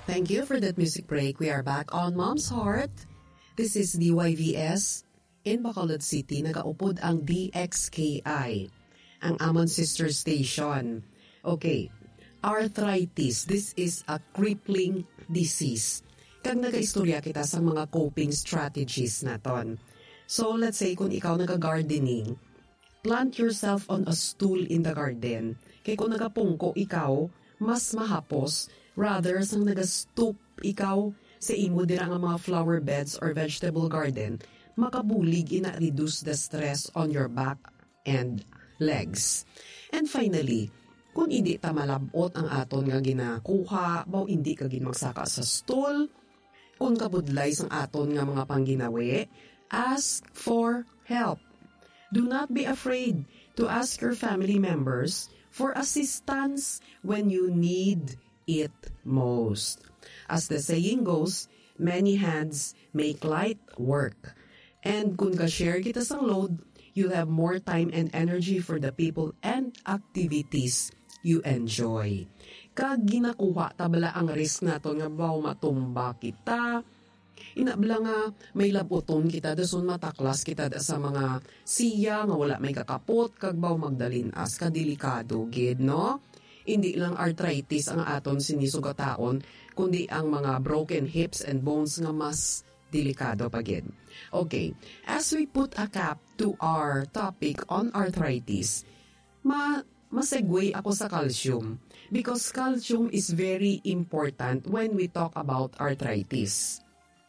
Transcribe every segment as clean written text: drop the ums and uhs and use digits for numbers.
Thank you for that music break. We are back on Mom's Heart. This is DYVS. In Bacolod City, nagaupod ang DXKI, ang Amon Sister Station. Okay, arthritis. This is a crippling disease. Kag nagaistorya kita sa mga coping strategies naton. So, let's say kung ikaw naga-gardening, plant yourself on a stool in the garden. Kaya kung nagapungko ikaw, mas mahapos rather sang nagastoop ikaw sa imo dira nga mga flower beds or vegetable garden, makabulig ina-reduce the stress on your back and legs. And finally, kung hindi ta malabot ang aton nga ginakuha, baw hindi ka magsaka sa stool, kung kabudlay sang aton nga mga pangginawi, ask for help. Do not be afraid to ask your family members for assistance when you need it most. As the saying goes, many hands make light work. And kung ka-share kita sang load, you'll have more time and energy for the people and activities you enjoy. Kag ginakuha tabala ang risk nato nga baw matumba kita, inabla nga may labuton kita dason mataklas kita da sa mga siya nga wala may kakapot kag baw magdalinas ka delikado gid no. Hindi lang arthritis ang aton sinisugataon kundi ang mga broken hips and bones nga mas delikado pa gid. Okay, as we put a cap to our topic on arthritis, masegue ako sa calcium because calcium is very important when we talk about arthritis.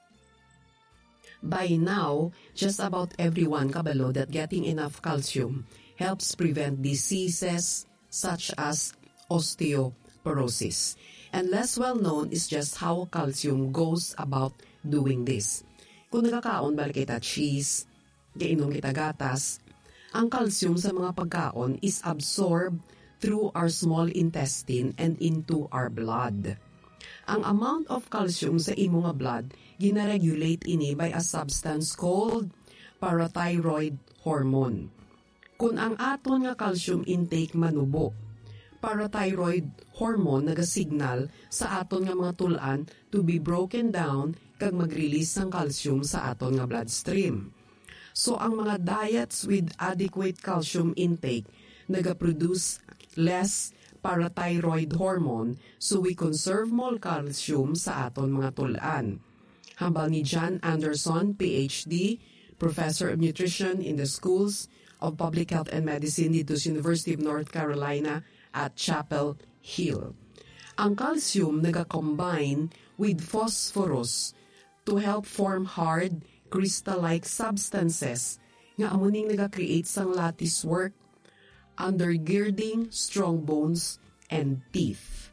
By now, just about everyone kabalo that getting enough calcium helps prevent diseases such as osteoporosis. And less well known is just how calcium goes about doing this. Kung nagkakaon balik kita cheese, kainom kita gatas, ang calcium sa mga pagkaon is absorbed through our small intestine and into our blood. Ang amount of calcium sa imo nga blood gina-regulate ini by a substance called parathyroid hormone. Kung ang aton nga calcium intake manubo, parathyroid hormone nagasignal sa aton nga mga tulan to be broken down kag mag-release ng calcium sa aton nga bloodstream. So ang mga diets with adequate calcium intake nagaproduce less parathyroid hormone so we conserve more calcium sa aton mga tulan. Hambal ni John Anderson, PhD, Professor of Nutrition in the Schools of Public Health and Medicine dito sa University of North Carolina at Chapel Hill. Ang calcium nagakombine with phosphorus to help form hard, crystal-like substances nga amuning nagakreate sang lattice work, undergirding strong bones and teeth.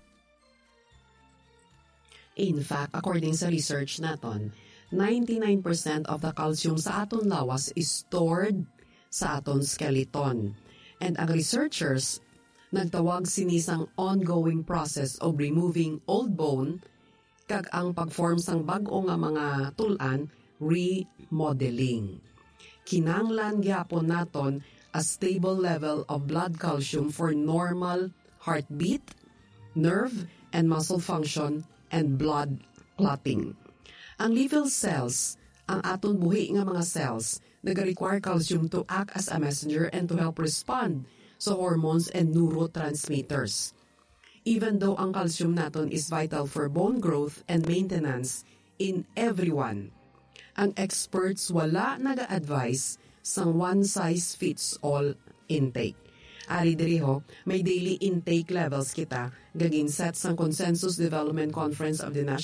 In fact, according sa research naton, 99% of the calcium sa aton lawas is stored sa aton skeleton. And ang researchers nagtawag sinisang ongoing process of removing old bone kag ang pag-form sang bag-o nga mga tulan, remodeling. Kinanglan gyapon naton a stable level of blood calcium for normal heartbeat, nerve and muscle function, and blood clotting. Ang liver cells, ang aton buhi nga mga cells, nag-require calcium to act as a messenger and to help respond sa hormones and neurotransmitters. Even though ang calcium naton is vital for bone growth and maintenance in everyone, ang experts wala naga-advise sang one-size-fits-all intake. Ari diriho, may daily intake levels kita, gaging set sang Consensus Development Conference of the National